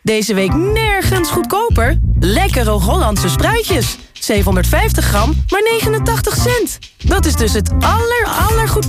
Deze week nergens goedkoper. Lekkere Hollandse spruitjes. 750 gram, maar 89 cent. Dat is dus het allergoedkoopste